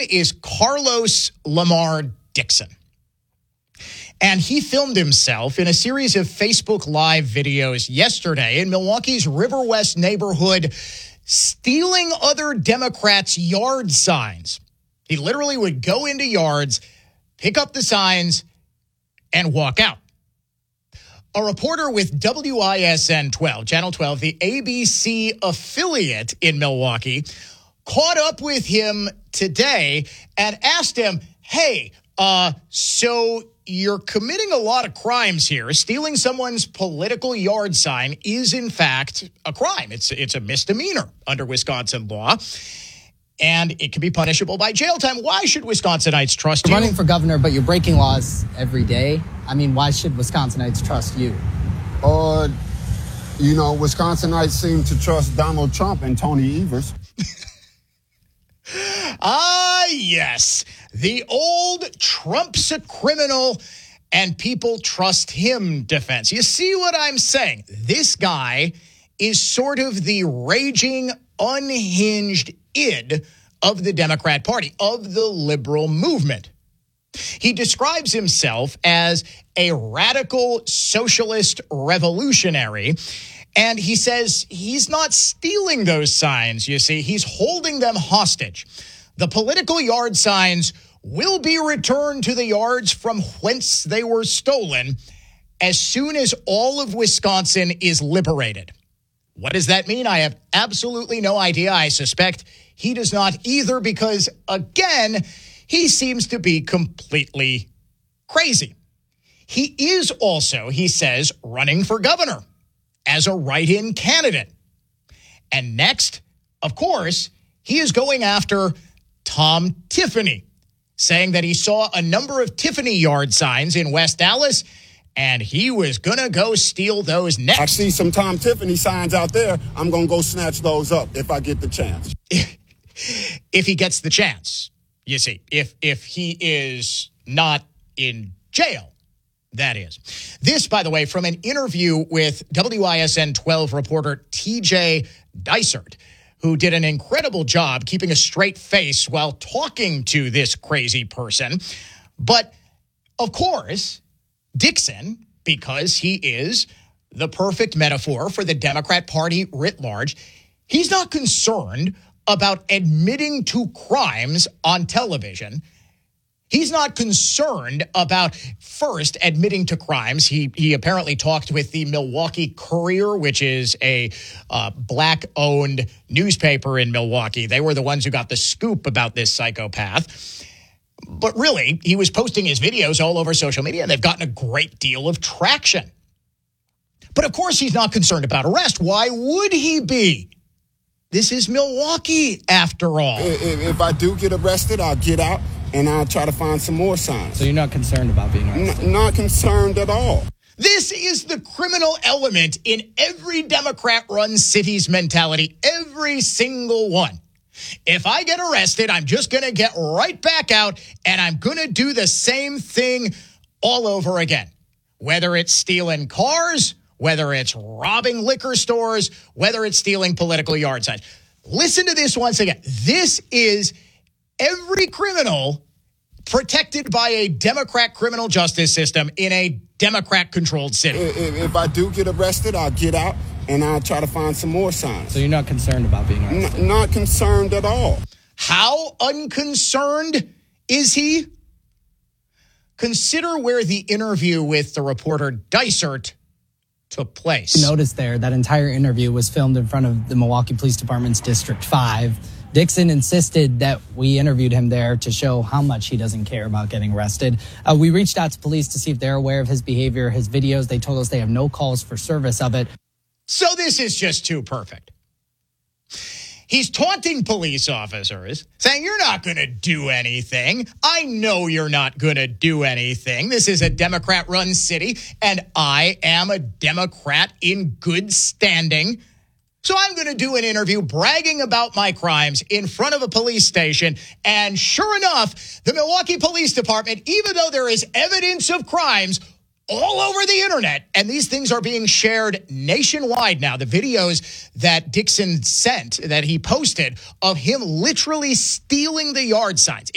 is Carlos Lamar Dixon. And he filmed himself in a series of Facebook Live videos yesterday in Milwaukee's River West neighborhood, stealing other Democrats' yard signs. He literally would go into yards, pick up the signs, and walk out. A reporter with WISN 12, Channel 12, the ABC affiliate in Milwaukee, caught up with him today and asked him, hey, so you're committing a lot of crimes here. Stealing someone's political yard sign is, in fact, a crime. It's a misdemeanor under Wisconsin law, and it can be punishable by jail time. Why should Wisconsinites trust you? You're running for governor, but you're breaking laws every day. I mean, why should Wisconsinites trust you? Wisconsinites seem to trust Donald Trump and Tony Evers. Yes. The old Trump's a criminal and people trust him defense. You see what I'm saying? This guy is sort of the raging, unhinged id of the Democrat Party, of the liberal movement. He describes himself as a radical socialist revolutionary, and he says he's not stealing those signs, you see. He's holding them hostage. The political yard signs will be returned to the yards from whence they were stolen as soon as all of Wisconsin is liberated. What does that mean? I have absolutely no idea. I suspect he does not either because, again, he seems to be completely crazy. He is also, he says, running for governor as a write-in candidate. And next, of course, he is going after Tom Tiffany, saying that he saw a number of Tiffany yard signs in West Dallas, and he was going to go steal those next. I see some Tom Tiffany signs out there. I'm going to go snatch those up if I get the chance. If he gets the chance, you see, if he is not in jail, that is. This, by the way, from an interview with WISN 12 reporter TJ Dysart, who did an incredible job keeping a straight face while talking to this crazy person. But, of course, Dixon, because he is the perfect metaphor for the Democrat Party writ large, he's not concerned about admitting to crimes on television. He's not concerned about, first, admitting to crimes. He apparently talked with the Milwaukee Courier, which is a black-owned newspaper in Milwaukee. They were the ones who got the scoop about this psychopath. But really, he was posting his videos all over social media, and they've gotten a great deal of traction. But, of course, he's not concerned about arrest. Why would he be? This is Milwaukee, after all. If I do get arrested, I'll get out. And I'll try to find some more signs. So you're not concerned about being arrested? Not concerned at all. This is the criminal element in every Democrat-run city's mentality, every single one. If I get arrested, I'm just going to get right back out, and I'm going to do the same thing all over again. Whether it's stealing cars, whether it's robbing liquor stores, whether it's stealing political yard signs. Listen to this once again. This is every criminal protected by a Democrat criminal justice system in a Democrat-controlled city. If I do get arrested, I'll get out, and I'll try to find some more signs. So you're not concerned about being arrested? Not concerned at all. How unconcerned is he? Consider where the interview with the reporter Dysart took place. Notice there, that entire interview was filmed in front of the Milwaukee Police Department's District 5. Dixon insisted that we interviewed him there to show how much he doesn't care about getting arrested. We reached out to police to see if they're aware of his behavior, his videos. They told us they have no calls for service of it. So this is just too perfect. He's taunting police officers, saying, you're not going to do anything. I know you're not going to do anything. This is a Democrat-run city, and I am a Democrat in good standing. So I'm going to do an interview bragging about my crimes in front of a police station. And sure enough, the Milwaukee Police Department, even though there is evidence of crimes all over the internet, and these things are being shared nationwide now, the videos that Dixon sent, that he posted of him literally stealing the yard signs.